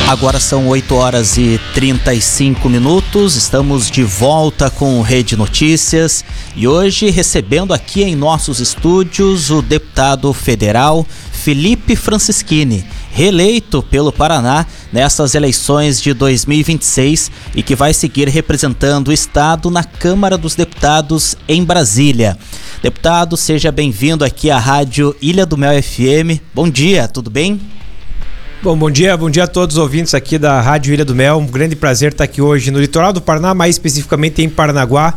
Agora são 8h35, estamos de volta com o Rede Notícias e hoje recebendo aqui em nossos estúdios o deputado federal Felipe Francischini, reeleito pelo Paraná nessas eleições de 2026 e que vai seguir representando o estado na Câmara dos Deputados em Brasília. Deputado, seja bem-vindo aqui à Rádio Ilha do Mel FM. Bom dia, tudo bem? Bom dia a todos os ouvintes aqui da Rádio Ilha do Mel. Um grande prazer estar aqui hoje no litoral do Paraná, mais especificamente em Paranaguá.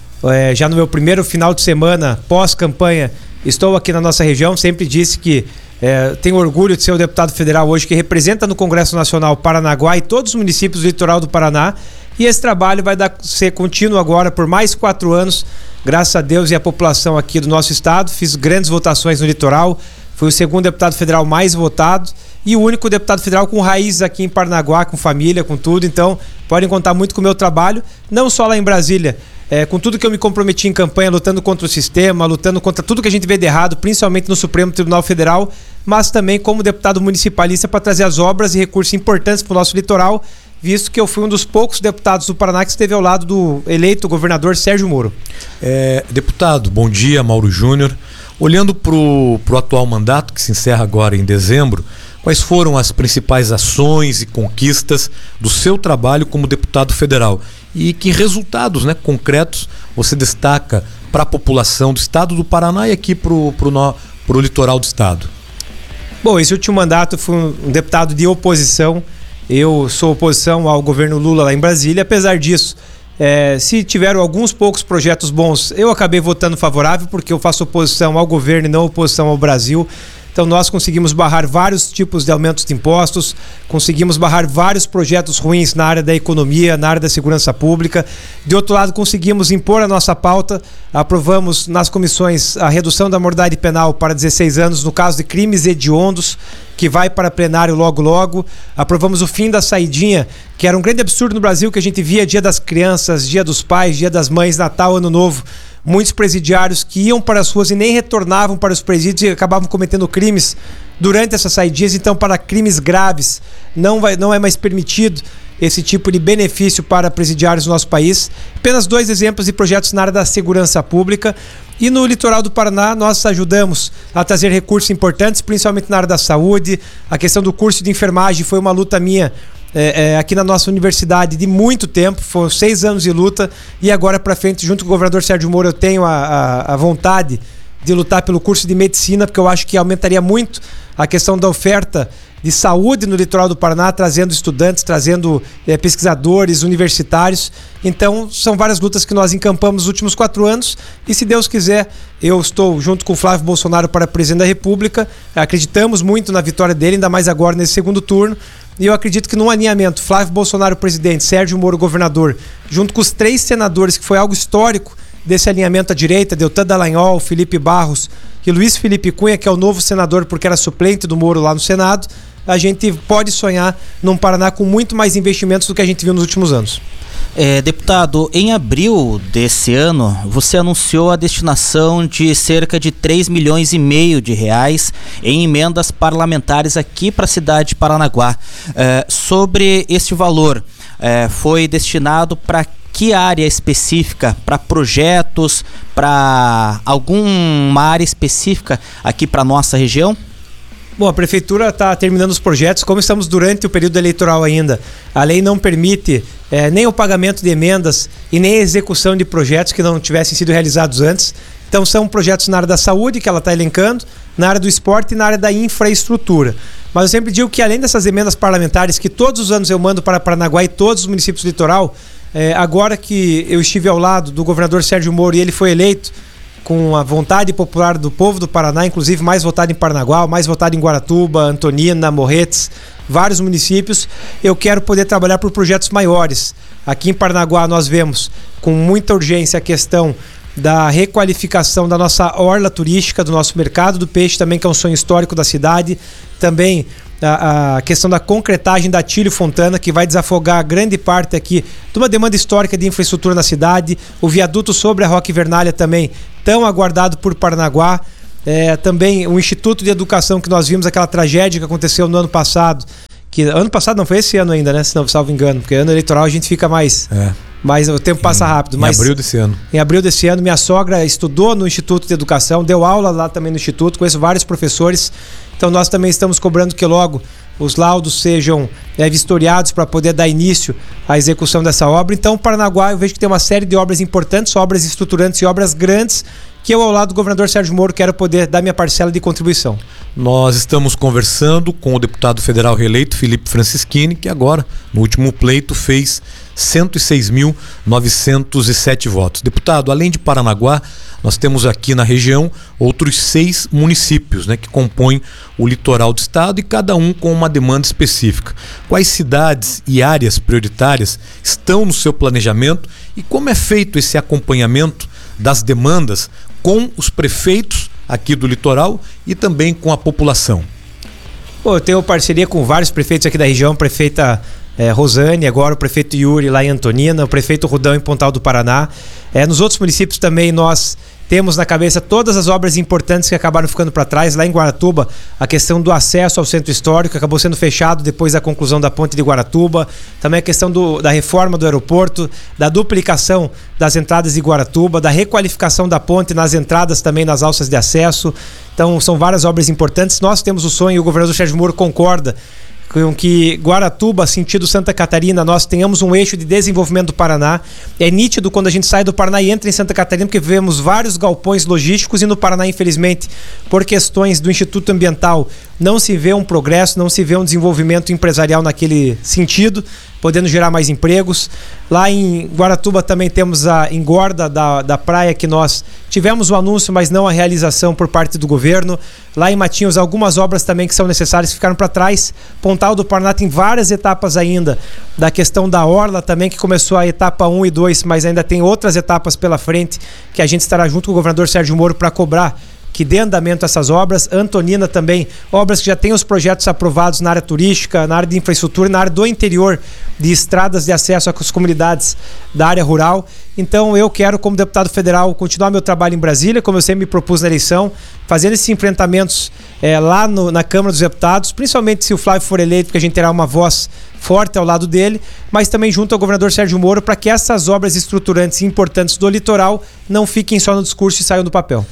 Já no meu primeiro final de semana pós-campanha, estou aqui na nossa região. Sempre disse que tenho orgulho de ser o deputado federal hoje que representa no Congresso Nacional Paranaguá e todos os municípios do litoral do Paraná. E esse trabalho vai ser contínuo agora por mais 4 anos, graças a Deus e a população aqui do nosso estado. Fiz grandes votações no litoral, fui o segundo deputado federal mais votado e o único deputado federal com raízes aqui em Paranaguá, com família, com tudo. Então, podem contar muito com o meu trabalho, não só lá em Brasília, com tudo que eu me comprometi em campanha, lutando contra o sistema, lutando contra tudo que a gente vê de errado, principalmente no Supremo Tribunal Federal, mas também como deputado municipalista para trazer as obras e recursos importantes para o nosso litoral, visto que eu fui um dos poucos deputados do Paraná que esteve ao lado do eleito governador Sérgio Moro. Deputado, bom dia, Mauro Júnior. Olhando para o atual mandato, que se encerra agora em dezembro, quais foram as principais ações e conquistas do seu trabalho como deputado federal? E que resultados, concretos você destaca para a população do estado do Paraná e aqui para o litoral do estado? Bom, esse último mandato fui um deputado de oposição. Eu sou oposição ao governo Lula lá em Brasília. Apesar disso, se tiveram alguns poucos projetos bons, eu acabei votando favorável porque eu faço oposição ao governo e não oposição ao Brasil. Então nós conseguimos barrar vários tipos de aumentos de impostos, conseguimos barrar vários projetos ruins na área da economia, na área da segurança pública. De outro lado, conseguimos impor a nossa pauta, aprovamos nas comissões a redução da maioridade penal para 16 anos no caso de crimes hediondos, que vai para plenário logo. Aprovamos o fim da saidinha, que era um grande absurdo no Brasil, que a gente via Dia das Crianças, Dia dos Pais, Dia das Mães, Natal, Ano Novo. Muitos presidiários que iam para as ruas e nem retornavam para os presídios e acabavam cometendo crimes durante essas saídias. Então, para crimes graves, não é mais permitido esse tipo de benefício para presidiários no nosso país. Apenas 2 exemplos de projetos na área da segurança pública. E no litoral do Paraná, nós ajudamos a trazer recursos importantes, principalmente na área da saúde. A questão do curso de enfermagem foi uma luta minha aqui na nossa universidade de muito tempo, foram 6 anos de luta e agora para frente, junto com o governador Sérgio Moro, eu tenho a vontade de lutar pelo curso de medicina, porque eu acho que aumentaria muito a questão da oferta de saúde no litoral do Paraná, trazendo estudantes, trazendo pesquisadores, universitários. Então são várias lutas que nós encampamos nos últimos 4 anos e, se Deus quiser, eu estou junto com o Flávio Bolsonaro para presidente da República. Acreditamos muito na vitória dele, ainda mais agora nesse segundo turno. E eu acredito que num alinhamento, Flávio Bolsonaro presidente, Sérgio Moro governador, junto com os 3 senadores, que foi algo histórico desse alinhamento à direita, Deltan Dallagnol, Felipe Barros e Luiz Felipe Cunha, que é o novo senador porque era suplente do Moro lá no Senado, a gente pode sonhar num Paraná com muito mais investimentos do que a gente viu nos últimos anos. Deputado, em abril desse ano, você anunciou a destinação de cerca de 3,5 milhões de reais em emendas parlamentares aqui para a cidade de Paranaguá. Sobre esse valor, foi destinado para que área específica? Para projetos, para alguma área específica aqui para a nossa região? Bom, a prefeitura está terminando os projetos, como estamos durante o período eleitoral ainda. A lei não permite nem o pagamento de emendas e nem a execução de projetos que não tivessem sido realizados antes. Então são projetos na área da saúde, que ela está elencando, na área do esporte e na área da infraestrutura. Mas eu sempre digo que, além dessas emendas parlamentares que todos os anos eu mando para Paranaguá e todos os municípios do litoral, agora que eu estive ao lado do governador Sérgio Moro e ele foi eleito com a vontade popular do povo do Paraná, inclusive mais votado em Paranaguá, mais votado em Guaratuba, Antonina, Morretes, vários municípios, eu quero poder trabalhar por projetos maiores. Aqui em Paranaguá nós vemos com muita urgência a questão da requalificação da nossa orla turística, do nosso mercado do peixe também, que é um sonho histórico da cidade. Também a questão da concretagem da Tílio Fontana, que vai desafogar grande parte aqui de uma demanda histórica de infraestrutura na cidade. O viaduto sobre a Roque Vernalha também, tão aguardado por Paranaguá. Também o Instituto de Educação, que nós vimos aquela tragédia que aconteceu no ano passado, que ano passado não foi esse ano ainda, né? Se não salvo engano, porque ano eleitoral a gente fica mais... Mas o tempo passa rápido. Em abril desse ano. Em abril desse ano, minha sogra estudou no Instituto de Educação, deu aula lá também no Instituto, conheço vários professores. Então nós também estamos cobrando que logo os laudos sejam vistoriados para poder dar início à execução dessa obra. Então, Paranaguá, eu vejo que tem uma série de obras importantes, obras estruturantes e obras grandes, que eu, ao lado do governador Sérgio Moro, quero poder dar minha parcela de contribuição. Nós estamos conversando com o deputado federal reeleito Felipe Francischini, que agora, no último pleito, fez 106.907 votos. Deputado, além de Paranaguá, nós temos aqui na região outros 6 municípios, né, que compõem o litoral do estado e cada um com uma demanda específica. Quais cidades e áreas prioritárias estão no seu planejamento e como é feito esse acompanhamento das demandas com os prefeitos aqui do litoral e também com a população? Eu tenho parceria com vários prefeitos aqui da região, prefeita Rosane, agora o prefeito Yuri lá em Antonina, o prefeito Rudão em Pontal do Paraná. Nos outros municípios também nós temos na cabeça todas as obras importantes que acabaram ficando para trás. Lá em Guaratuba, a questão do acesso ao centro histórico acabou sendo fechado depois da conclusão da ponte de Guaratuba. Também a questão da reforma do aeroporto, da duplicação das entradas de Guaratuba, da requalificação da ponte nas entradas também nas alças de acesso. Então são várias obras importantes. Nós temos o sonho, e o governador Sérgio Moro concorda com que Guaratuba, sentido Santa Catarina, nós tenhamos um eixo de desenvolvimento do Paraná. É nítido quando a gente sai do Paraná e entra em Santa Catarina, porque vemos vários galpões logísticos, e no Paraná, infelizmente, por questões do Instituto Ambiental, não se vê um progresso, não se vê um desenvolvimento empresarial naquele sentido, podendo gerar mais empregos. Lá em Guaratuba também temos a engorda da praia, que nós tivemos o anúncio, mas não a realização por parte do governo. Lá em Matinhos, algumas obras também que são necessárias que ficaram para trás. Pontal do Paraná tem várias etapas ainda, da questão da orla também, que começou a etapa 1 e 2, mas ainda tem outras etapas pela frente, que a gente estará junto com o governador Sérgio Moro para cobrar que dê andamento a essas obras. Antonina também, obras que já têm os projetos aprovados na área turística, na área de infraestrutura, na área do interior, de estradas de acesso às comunidades da área rural. Então eu quero, como deputado federal, continuar meu trabalho em Brasília, como eu sempre me propus na eleição, fazendo esses enfrentamentos lá na Câmara dos Deputados, principalmente se o Flávio for eleito, porque a gente terá uma voz forte ao lado dele, mas também junto ao governador Sérgio Moro, para que essas obras estruturantes e importantes do litoral não fiquem só no discurso e saiam do papel.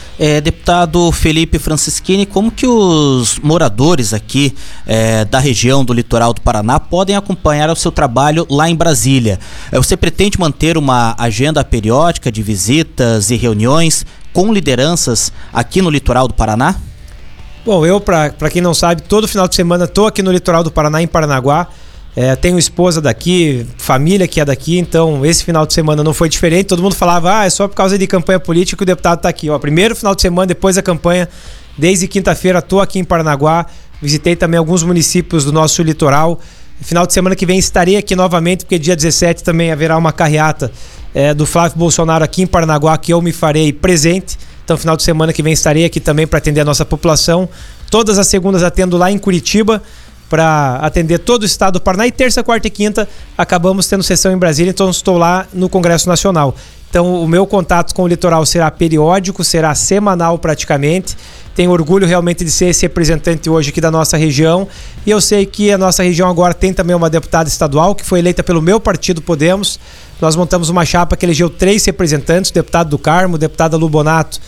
Deputado Felipe Francischini, como que os moradores aqui da região do litoral do Paraná podem acompanhar o seu trabalho lá em Brasília? Você pretende manter uma agenda periódica de visitas e reuniões com lideranças aqui no litoral do Paraná? Bom, eu, para quem não sabe, todo final de semana estou aqui no litoral do Paraná, em Paranaguá. Tenho esposa daqui, família que é daqui, então esse final de semana não foi diferente. Todo mundo falava, é só por causa de campanha política que o deputado está aqui. Primeiro final de semana, depois da campanha, desde quinta-feira estou aqui em Paranaguá. Visitei também alguns municípios do nosso litoral. Final de semana que vem estarei aqui novamente, porque dia 17 também haverá uma carreata do Flávio Bolsonaro aqui em Paranaguá, que eu me farei presente. Então final de semana que vem estarei aqui também para atender a nossa população. Todas as segundas atendo lá em Curitiba, para atender todo o estado do Paraná, e terça, quarta e quinta acabamos tendo sessão em Brasília, então estou lá no Congresso Nacional. Então o meu contato com o litoral será periódico, será semanal praticamente. Tenho orgulho realmente de ser esse representante hoje aqui da nossa região, e eu sei que a nossa região agora tem também uma deputada estadual que foi eleita pelo meu partido Podemos. Nós montamos uma chapa que elegeu 3 representantes, o deputado do Carmo, o deputado Lubonato,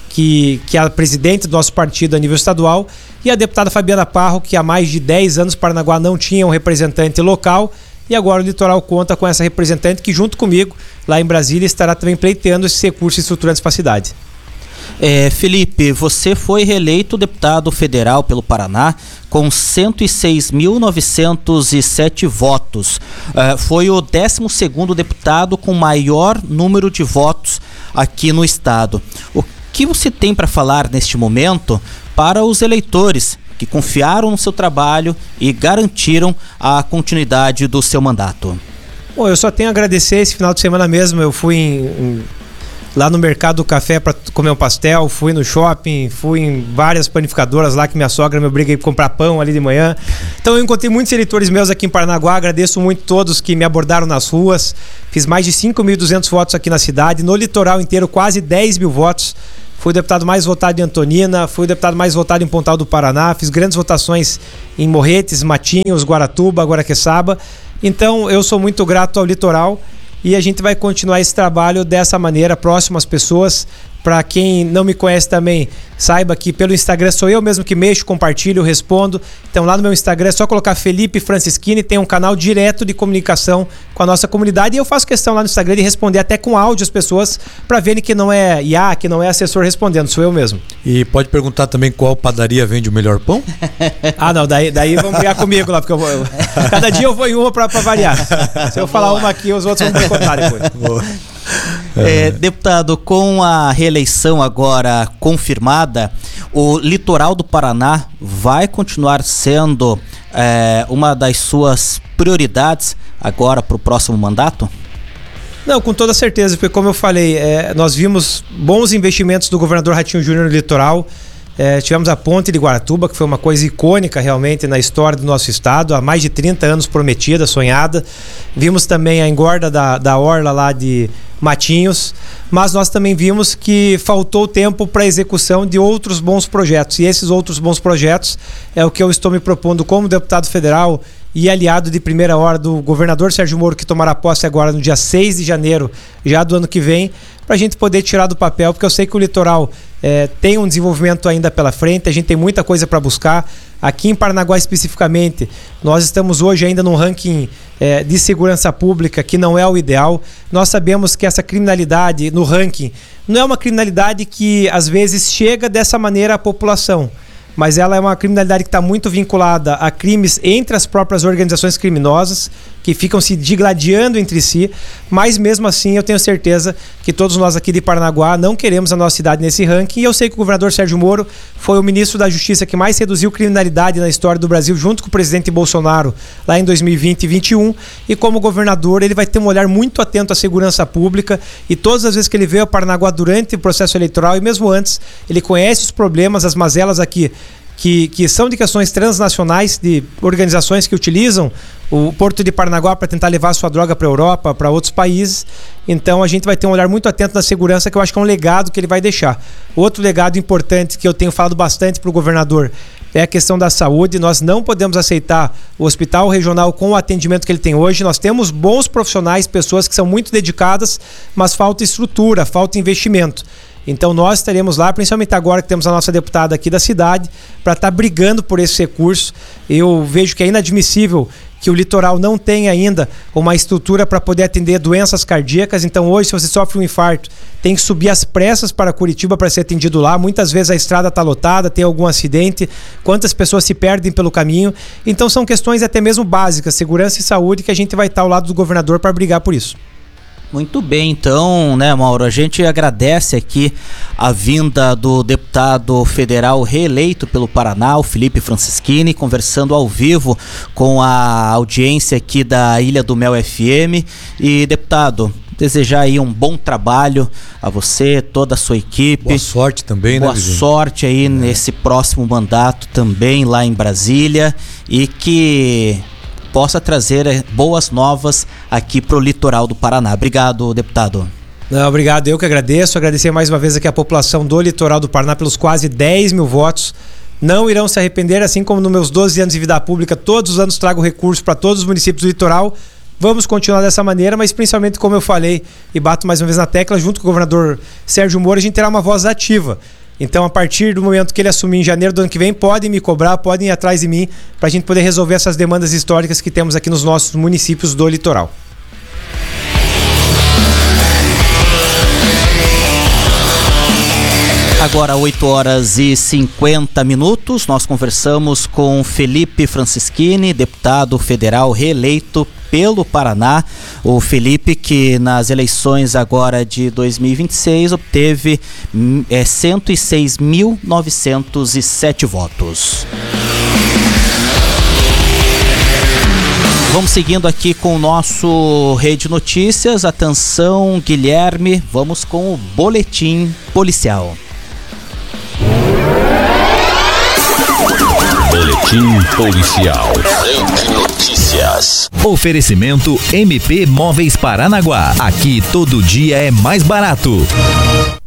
que é a presidente do nosso partido a nível estadual, e a deputada Fabiana Parro, que há mais de 10 anos Paranaguá não tinha um representante local, e agora o litoral conta com essa representante que, junto comigo, lá em Brasília, estará também pleiteando esses recursos estruturantes para a cidade. Felipe, você foi reeleito deputado federal pelo Paraná com 106.907 votos. Foi o 12º deputado com maior número de votos aqui no estado. O que você tem para falar neste momento para os eleitores que confiaram no seu trabalho e garantiram a continuidade do seu mandato? Bom, eu só tenho a agradecer. Esse final de semana mesmo eu fui lá no Mercado do Café para comer um pastel, fui no shopping, fui em várias panificadoras lá que minha sogra me obriga a ir comprar pão ali de manhã. Então eu encontrei muitos eleitores meus aqui em Paranaguá, agradeço muito todos que me abordaram nas ruas. Fiz mais de 5.200 votos aqui na cidade, no litoral inteiro quase 10 mil votos fui o deputado mais votado em Antonina, fui o deputado mais votado em Pontal do Paraná, fiz grandes votações em Morretes, Matinhos, Guaratuba, Guaraqueçaba. Então eu sou muito grato ao litoral e a gente vai continuar esse trabalho dessa maneira, próximo às pessoas. Para quem não me conhece também, saiba que pelo Instagram sou eu mesmo que mexo, compartilho, respondo. Então lá no meu Instagram é só colocar Felipe Francischini, tem um canal direto de comunicação com a nossa comunidade e eu faço questão lá no Instagram de responder até com áudio as pessoas para verem que não é IA, que não é assessor respondendo, sou eu mesmo. E pode perguntar também qual padaria vende o melhor pão? Ah não, daí vão brigar comigo lá, porque cada dia eu vou em uma para variar. Se eu falar uma aqui, os outros vão boicotar depois. Boa. Deputado, com a reeleição agora confirmada, o litoral do Paraná vai continuar sendo uma das suas prioridades agora para o próximo mandato? Não, com toda certeza, porque como eu falei, nós vimos bons investimentos do governador Ratinho Júnior no litoral. Tivemos a ponte de Guaratuba, que foi uma coisa icônica realmente na história do nosso estado, há mais de 30 anos prometida, sonhada. Vimos também a engorda da orla lá de Matinhos, mas nós também vimos que faltou tempo para a execução de outros bons projetos, e esses outros bons projetos é o que eu estou me propondo como deputado federal e aliado de primeira hora do governador Sérgio Moro, que tomará posse agora no dia 6 de janeiro, já do ano que vem, para a gente poder tirar do papel, porque eu sei que o litoral tem um desenvolvimento ainda pela frente, a gente tem muita coisa para buscar. Aqui em Paranaguá especificamente, nós estamos hoje ainda num ranking de segurança pública que não é o ideal. Nós sabemos que essa criminalidade no ranking não é uma criminalidade que às vezes chega dessa maneira à população, mas ela é uma criminalidade que está muito vinculada a crimes entre as próprias organizações criminosas, que ficam se digladiando entre si, mas mesmo assim eu tenho certeza que todos nós aqui de Paranaguá não queremos a nossa cidade nesse ranking, e eu sei que o governador Sérgio Moro foi o ministro da Justiça que mais reduziu criminalidade na história do Brasil, junto com o presidente Bolsonaro, lá em 2020 e 2021, e como governador ele vai ter um olhar muito atento à segurança pública, e todas as vezes que ele veio a Paranaguá durante o processo eleitoral e mesmo antes, ele conhece os problemas, as mazelas aqui, que são de questões transnacionais, de organizações que utilizam o Porto de Paranaguá para tentar levar sua droga para a Europa, para outros países. Então a gente vai ter um olhar muito atento na segurança, que eu acho que é um legado que ele vai deixar. Outro legado importante que eu tenho falado bastante para o governador é a questão da saúde. Nós não podemos aceitar o hospital regional com o atendimento que ele tem hoje. Nós temos bons profissionais, pessoas que são muito dedicadas, mas falta estrutura, falta investimento. Então nós estaremos lá, principalmente agora que temos a nossa deputada aqui da cidade, para estar brigando por esse recurso. Eu vejo que é inadmissível que o litoral não tenha ainda uma estrutura para poder atender doenças cardíacas. Então hoje, se você sofre um infarto, tem que subir às pressas para Curitiba para ser atendido lá. Muitas vezes a estrada está lotada, tem algum acidente, quantas pessoas se perdem pelo caminho. Então são questões até mesmo básicas, segurança e saúde, que a gente vai estar ao lado do governador para brigar por isso. Muito bem, então, né, Mauro, a gente agradece aqui a vinda do deputado federal reeleito pelo Paraná, o Felipe Francischini, conversando ao vivo com a audiência aqui da Ilha do Mel FM. E, deputado, desejar aí um bom trabalho a você, toda a sua equipe. Boa sorte também, Boa né, Vizinho? sorte aí nesse próximo mandato também lá em Brasília, e que possa trazer boas novas aqui para o litoral do Paraná. Obrigado, deputado. Não, obrigado, eu que agradeço. Agradecer mais uma vez aqui a população do litoral do Paraná pelos quase 10 mil votos. Não irão se arrepender, assim como nos meus 12 anos de vida pública, todos os anos trago recursos para todos os municípios do litoral. Vamos continuar dessa maneira, mas principalmente, como eu falei e bato mais uma vez na tecla, junto com o governador Sérgio Moro, a gente terá uma voz ativa. Então, a partir do momento que ele assumir em janeiro do ano que vem, podem me cobrar, podem ir atrás de mim, para a gente poder resolver essas demandas históricas que temos aqui nos nossos municípios do litoral. Agora 8h50, nós conversamos com Felipe Francischini, deputado federal reeleito pelo Paraná. O Felipe, que nas eleições agora de 2026 obteve 106.907 votos. Vamos seguindo aqui com o nosso Rede Notícias. Atenção, Guilherme, vamos com o boletim policial. Boletim policial. Rede Notícias. Oferecimento MP Móveis Paranaguá. Aqui todo dia é mais barato.